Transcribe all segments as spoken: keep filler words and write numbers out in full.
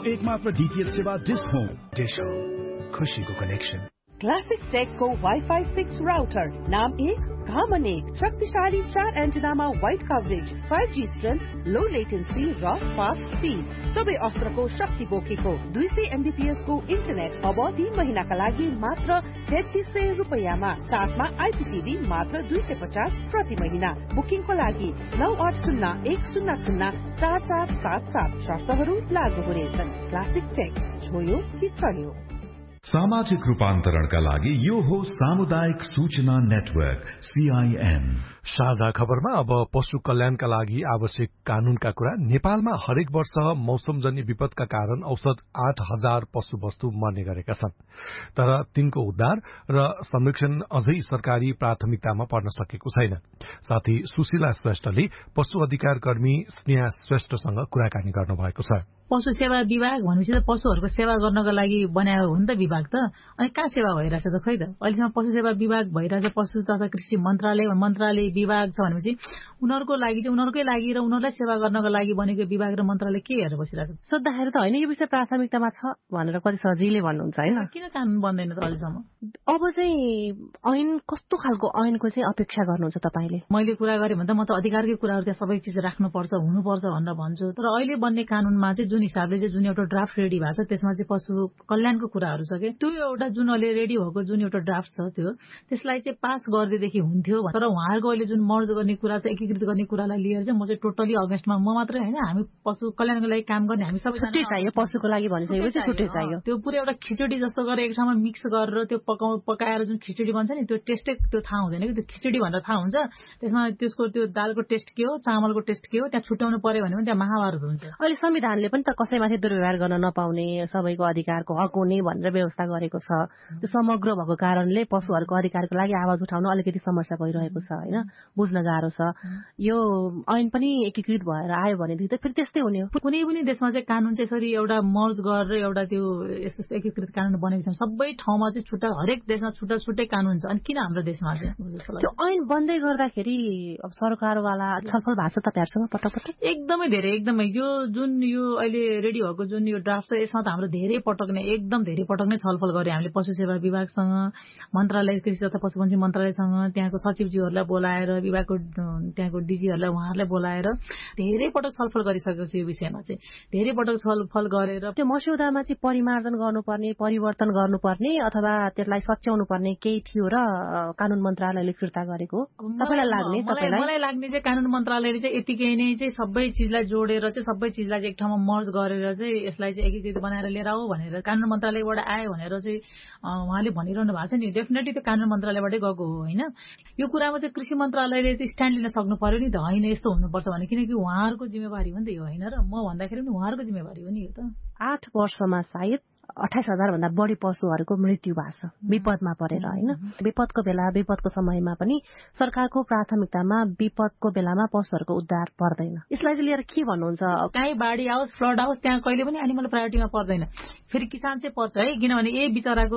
देशको एक मात्र डीटीएच सेवा डिश होम। डिश होम, खुशीको connection. Classic टेकको wifi six router, नाम एक काम अनेक, शक्तिशाली चार एन्टिनामा wide coverage, five G strength, लो लेटेन्सी र फास्ट स्पिड, सबै अस्त्रको शक्ति बोकेको दुई सय एमबीपीएस को इन्टरनेट अब तीन महिनाका लागि मात्र तेत्तीस सय रुपियाँमा, साथमा आइपीटीभी मात्र दुई सय पचास प्रति महिना। बुकिङको लागि नौ आठ शून्य एक शून्य शून्य चार चार सात सात, शर्तहरू लागू हुनेछन्। क्लासिक टेक, छोयो कि चल्यो। सामाजिक रूपान्तरणका लागि यो हो सामुदायिक सूचना नेटवर्क सीआईएन। साझा खबरमा अब पशु कल्याणका लागि आवश्यक कानूनका कुरा। नेपालमा हरेक वर्ष मौसमजन्य विपदका कारण औसत आठ हजार पशु वस्तु मर्ने गरेका छन्, तर तिनको उद्धार र संरक्षण अझै सरकारी प्राथमिकतामा पर्न सकेको छैन। साथै सुशीला श्रेष्ठले पशु अधिकार कर्मी स्नेहा श्रेष्ठसँग कुराकानी गर्नुभएको छ। पशु सेवा विभाग भनेपछि त पशुहरूको सेवा गर्नको लागि बनाएको हो नि त विभाग त, अनि कहाँ सेवा भइरहेछ त? खै त अहिलेसम्म पशु सेवा विभाग भइरहेछ। पशु तथा कृषि मन्त्रालय मन्त्रालय विभाग छ भनेपछि उनीहरूको लागि चाहिँ उनीहरूकै लागि र उनीहरूलाई सेवा गर्नको लागि बनेको विभाग र मन्त्रालय के हेरेर बसिरहेछ? सोद्धाखेरि त होइन यो विषय प्राथमिकतामा छ भनेर कति सजिलै भन्नुहुन्छ होइन? किन कानून बन्दैन त अहिलेसम्म? अब चाहिँ ऐन कस्तो खालको ऐनको चाहिँ अपेक्षा गर्नुहुन्छ तपाईँले? मैले कुरा गरेँ भने त म त अधिकारकै कुराहरू त्यहाँ सबै चिज राख्नुपर्छ हुनुपर्छ भनेर भन्छु, तर अहिले बन्ने कानूनमा चाहिँ जुन हिसाबले चाहिँ जुन एउटा ड्राफ्ट रेडी भएको छ त्यसमा चाहिँ पशु कल्याणको कुराहरू छ कि त्यो एउटा जुन अहिले रेडी भएको जुन एउटा ड्राफ्ट छ त्यो त्यसलाई चाहिँ पास गर्दैदेखि हुन्थ्यो। तर उहाँहरूको अहिले जुन मर्ज गर्ने कुरा छ, एकीकृत गर्ने कुरालाई लिएर चाहिँ म चाहिँ टोटली अगेन्स्टमा, म मात्रै होइन हामी पशु कल्याणको लागि काम गर्ने हामी सबै छुट्टै चाहियो। पशुको लागि भनिसकेपछि छुट्टै चाहियो। त्यो पुरै एउटा खिचडी जस्तो गरेर एक ठाउँमा मिक्स गरेर त्यो पकाउ पकाएर जुन खिचडी बन्छ नि त्यो टेस्टै त्यो थाहा हुँदैन कि त्यो खिचडी भनेर थाहा हुन्छ। त्यसमा त्यसको त्यो दालको टेस्ट के हो, चामलको टेस्ट के हो, त्यहाँ छुट्याउनु पर्यो भने त्यहाँ महाभारत हुन्छ। अहिले संविधानले पनि त कसैमाथि दुर्व्यवहार गर्न नपाउने, सबैको अधिकारको हक हुने भनेर व्यवस्था गरेको छ। त्यो समग्र भएको कारणले पशुहरूको अधिकारको लागि आवाज उठाउन अलिकति समस्या भइरहेको छ होइन, बुझ्न गाह्रो छ। यो ऐन पनि एकीकृत भएर आयो भनेदेखि त फेरि त्यस्तै हुने हो। कुनै पनि देशमा चाहिँ कानून चाहिँ यसरी एउटा मर्ज गरेर एउटा त्यो यस्तो एकीकृत कानून बनेको छ। सबै ठाउँमा चाहिँ छुट्टा, हरेक देशमा छुट्टा छुट्टै कानून छ। अनि किन हाम्रो देशमा चाहिँ त्यो ऐन बन्दै गर्दाखेरि अब सरकारवाला छलफल भएको छ तपाईँहरूसँग पटक पटक? एकदमै धेरै, एकदमै। यो जुन यो अहिले रेडी भएको जुन यो ड्राफ्ट छ यसमा त हाम्रो धेरै पटक नै एकदम धेरै पटक नै छलफल गरे हामीले पशु सेवा विभागसँग, मन्त्रालय कृषि तथा पशुपन्छी मन्त्रालयसँग, त्यहाँको सचिवज्यूहरूलाई बोलाएर, विभागको त्यहाँको डिजीहरूलाई उहाँहरूलाई बोलाएर धेरै पटक छलफल गरिसकेको छु यो विषयमा चाहिँ। धेरै पटक छलफल गरेर त्यो मस्यौदामा चाहिँ परिमार्जन गर्नुपर्ने, परिवर्तन गर्नुपर्ने अथवा त्यसलाई सच्याउनु पर्ने केही थियो र कानून मन्त्रालयले फिर्ता गरेको तपाईँलाई लाग्ने? मलाई लाग्ने चाहिँ कानून मन्त्रालयले चाहिँ यतिकै नै चाहिँ सबै चिजलाई जोडेर चाहिँ सबै चिजलाई चाहिँ एक ठाउँमा मर्ज गरेर चाहिँ यसलाई चाहिँ एकीकृत बनाएर लिएर आऊ भनेर कानून मन्त्रालयबाट आयो भनेर चाहिँ उहाँले भनिरहनु भएको छ नि। डेफिनेटली त्यो कानून मन्त्रालयबाटै गएको हो होइन। यो कुरामा चाहिँ कृषि मन्त्रालयले चाहिँ स्ट्यान्ड लिन सक्नु पर्यो नि त, होइन यस्तो हुनुपर्छ भने, किनकि उहाँहरूको जिम्मेवारी हो नि त यो होइन र म भन्दाखेरि पनि उहाँहरूको जिम्मेवारी हो नि यो त। आठ वर्षमा सायद अठाइस हजार भन्दा बढी पशुहरूको मृत्यु भएको छ विपदमा परेर होइन। विपदको बेला विपदको समयमा पनि सरकारको प्राथमिकतामा विपदको बेलामा पशुहरूको उद्धार पर्दैन। यसलाई चाहिँ लिएर के भन्नुहुन्छ? काहीँ बाढी आओस्, फ्लड आओस्, त्यहाँ कहिले पनि एनिमल प्रायोरिटीमा पर्दैन। फेरि किसान चाहिँ पर्छ है, किनभने ए बिचराको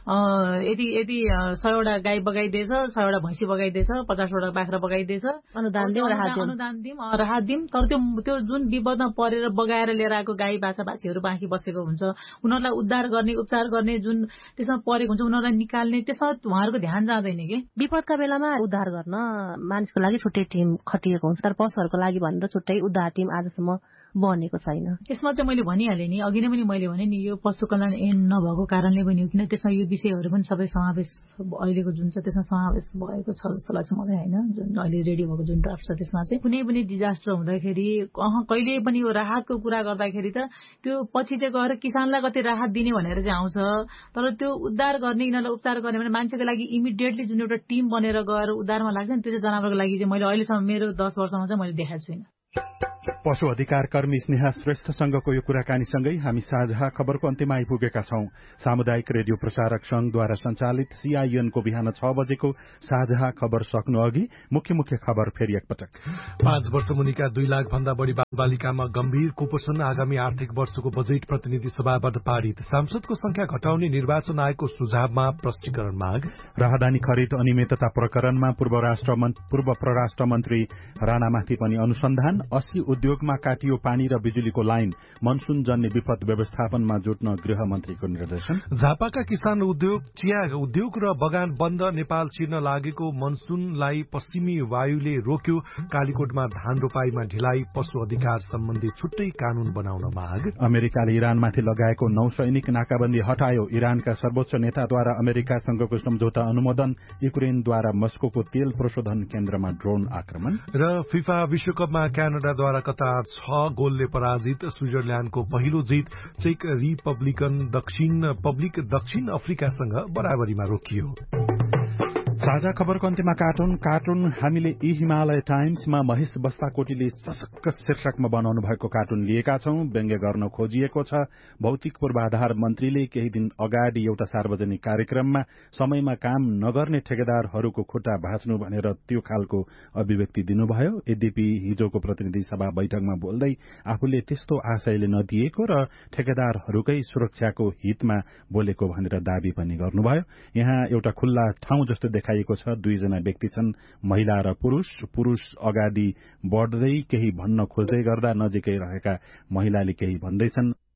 यदि यदि सयवटा गाई बगाइदिएछ, सयवटा भैँसी बगाइदिएछ, पचासवटा बाख्रा बगाइदिएछ, अनुदान दिउँ अनुदान दिउँ राहत दिउँ, तर त्यो त्यो जुन विपदमा परेर बगाएर लिएर आएको गाई बाछा बाछीहरू बाँकी बसेको हुन्छ, उनीहरूलाई उद्धार गर्ने, उपचार गर्ने जुन त्यसमा परेको हुन्छ उनीहरूलाई निकाल्ने, त्यसमा उहाँहरूको ध्यान जाँदैन कि। विपदका बेलामा उद्धार गर्न मानिसको लागि छुट्टै टिम खटिएको हुन्छ, तर पशुहरूको लागि भनेर छुट्टै उद्धार टिम आजसम्म बनेको छैन। यसमा चाहिँ मैले भनिहालेँ नि, अघि नै पनि मैले भने नि, यो पशु कल्याण ऐन नभएको कारणले पनि हो, किन त्यसमा यो विषयहरू पनि सबै समावेश अहिलेको जुन छ त्यसमा समावेश भएको छ जस्तो लाग्छ मलाई होइन। जुन अहिले रेडी भएको जुन ड्राफ्ट छ त्यसमा चाहिँ कुनै पनि डिजास्टर हुँदाखेरि अह कहिले पनि यो राहतको कुरा गर्दाखेरि त त्यो पछि चाहिँ गएर किसानलाई कति राहत दिने भनेर चाहिँ आउँछ, तर त्यो उद्धार गर्ने, यिनीहरूलाई उपचार गर्ने भने मान्छेको लागि इमिडिएटली जुन एउटा टिम बनेर गएर उद्धारमा लाग्छ नि, त्यो चाहिँ जनावरको लागि चाहिँ मैले अहिलेसम्म मेरो दस वर्षमा चाहिँ मैले देखाएको छुइनँ। पशु अधिकार कर्मी स्नेहा श्रेष्ठसँगको यो कुराकानीसँगै हामी साझा खबरको अन्त्यमा आइपुगेका छौं। सामुदायिक रेडियो प्रसारक संघद्वारा सञ्चालित सीआईएनको बिहान छ बजेको साझा खबर सक्नु अघि मुख्य मुख्य खबर फेरि एकपटक। पाँच वर्ष मुनिका दुई लाख भन्दा बढ़ी बालिकामा गम्भीर कुपोषण आगामी आर्थिक वर्षको बजेट प्रतिनिधि सभाबाट पारित। सांसदको संख्या घटाउने निर्वाचन आयोगको सुझावमा प्रष्टीकरण माग। राहदानी खरिद अनियमितता प्रकरणमा पूर्व राष्ट्र पूर्व परराष्ट्र मन्त्री राणामाथि पनि अनुसन्धान। अस्सी उद्योगमा काटियो पानी र बिजुलीको लाइन, मनसून जन्य विपद व्यवस्थापनमा जुट्न गृह मन्त्रीको निर्देशन। झापाका किसान उद्योग, चिया उद्योग र बगान बन्द, नेपाल छिर्न लागेको मनसूनलाई पश्चिमी वायुले रोक्यो, कालीकोटमा धान रोपाईमा ढिलाइ, पशु अधिकार सम्बन्धी छुट्टै कानून बनाउन माग। अमेरिकाले इरानमाथि लगाएको नौ सैनिक नाकाबन्दी हटायो, इरानका सर्वोच्च नेताद्वारा अमेरिकासँगको सम्झौता अनुमोदन, युक्रेनद्वारा मस्कोको तेल प्रशोधन केन्द्रमा ड्रोन आक्रमण र फिफा विश्वकपमा क्यानाडाद्वारा कतार छ गोलले पराजित, स्विजरल्याण्डको पहिलो जित, चेक रिपब्लिकन दक्षिण पब्लिक दक्षिण अफ्रिकासँग बराबरीमा रोकियो। साझा खबरको अन्त्यमा कार्टुन कार्टुन हामीले ई हिमालय टाइम्समा महेश बस्ताकोटीले सशक्त शीर्षकमा बनाउनु भएको कार्टुन लिएका छौं। व्यङ्ग्य गर्न खोजिएको छ। भौतिक पूर्वाधार मन्त्रीले केही दिन अगाडि एउटा सार्वजनिक कार्यक्रममा समयमा काम नगर्ने ठेकेदारहरूको खुट्टा भाँच्नु भनेर त्यो खालको अभिव्यक्ति दिनुभयो। यद्यपि हिजोको प्रतिनिधि सभा बैठकमा बोल्दै आफूले त्यस्तो आशयले नदिएको र ठेकेदारहरूकै सुरक्षाको हितमा बोलेको भनेर दावी पनि गर्नुभयो। यहाँ एउटा खुल्ला ठाउँ जस्तो देखाइएको छ। दुईजना व्यक्ति छन्, महिला र पुरूष। पुरूष अगाडि बढ्दै केही भन्न खोज्दै गर्दा नजिकै रहेका महिलाले केही भन्दैछन्।